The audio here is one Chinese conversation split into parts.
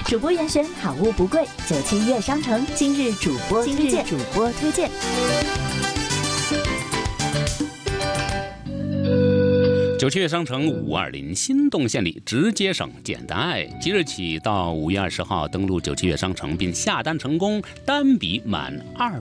主播严选，好物不贵。97月商城今日主播推荐。 97月商城520新动线里直接省简单爱，即日起到5月20号登录97月商城并下单成功，单笔满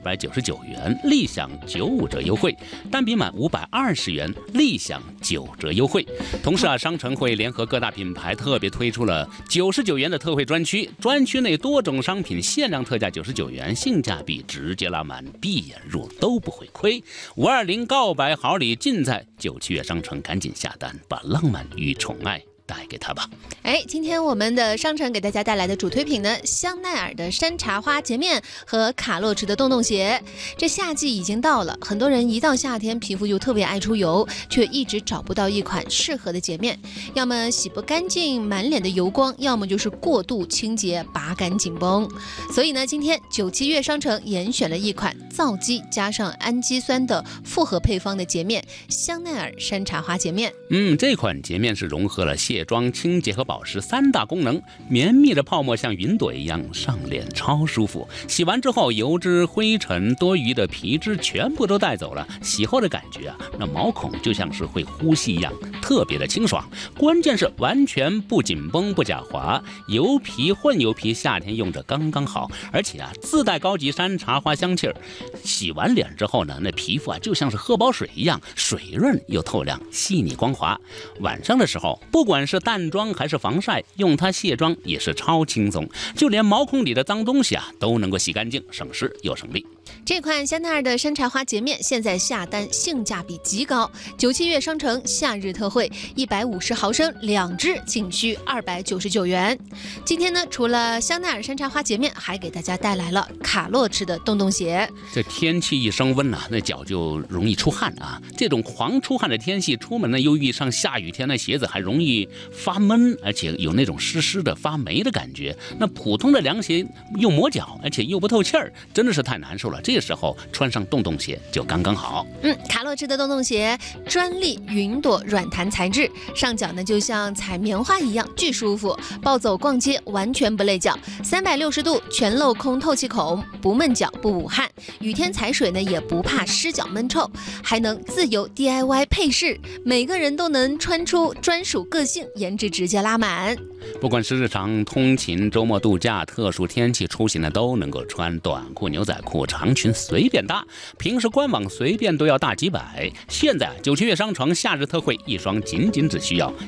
299元立享95折优惠，单笔满520元立享9折优惠。同时商城会联合各大品牌特别推出了99元的特惠专区，专区内多种商品限量特价99元，性价比直接拉满，闭眼入都不会亏。520告白好礼尽在97月商城，赶紧下单，把浪漫与宠爱带给他吧。 今天我们的商城给大家带来的主推品呢，香奈儿的山茶花洁面和卡洛驰的洞洞鞋。这夏季已经到了，很多人一到夏天皮肤就特别爱出油，却一直找不到一款适合的洁面，要么洗不干净满脸的油光，要么就是过度清洁拔干紧绷。所以呢，今天97月商城严选了一款皂基加上氨基酸的复合配方的洁面，香奈儿山茶花洁面。 这款洁面是融合了卸妆、清洁和保湿3大功能，绵密的泡沫像云朵一样上脸超舒服，洗完之后油脂、灰尘、多余的皮脂全部都带走了，洗后的感觉那毛孔就像是会呼吸一样，特别的清爽。关键是完全不紧绷不假滑，油皮混油皮夏天用着刚刚好，而且自带高级山茶花香气儿。洗完脸之后呢，那皮肤就像是喝饱水一样，水润又透亮，细腻光滑。晚上的时候，不管是淡妆还是防晒，用它卸妆也是超轻松，就连毛孔里的脏东西都能够洗干净，省时又省力。 这款香奈儿的山茶花洁面现在下单性价比极高，97月商城夏日特惠，150毫升2支仅需299元。今天呢，除了香奈儿山茶花洁面，还给大家带来了卡洛驰的洞洞鞋。 这天气一升温那脚就容易出汗这种狂出汗的天气，出门呢又遇上下雨天，那鞋子还容易发闷，而且有那种湿湿的发霉的感觉。那普通的凉鞋又磨脚，而且又不透气儿，真的是太难受了。这个时候穿上洞洞鞋就刚刚好。 卡洛驰的洞洞鞋专利云朵软弹材质，上脚呢就像踩棉花一样巨舒服，暴走逛街完全不累脚，360度全镂空透气孔，不闷脚不捂汗，雨天踩水呢也不怕湿脚闷臭，还能自由 DIY 配饰，每个人都能穿出专属个性，颜值直接拉满。 不管是日常通勤、周末度假、特殊天气出行的，都能够穿短裤、牛仔裤、长裙随便搭，平时官网随便都要大几百。现在97月商城夏日特惠，一双仅只需要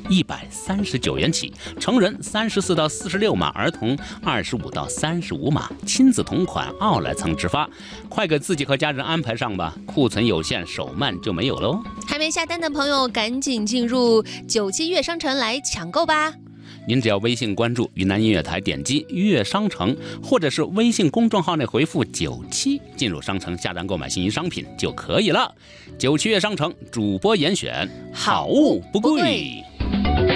139元起，成人34到46码，儿童25到35码，亲子同款，奥莱层直发，快给自己和家人安排上吧，库存有限，手慢就没有喽。 还没下单的朋友，赶紧进入97月商城来抢购吧。 您只要微信关注云南音乐台，点击乐商城，或者是微信公众号内回复97，进入商城下单购买心仪商品就可以了。97月商城主播严选，好物不贵。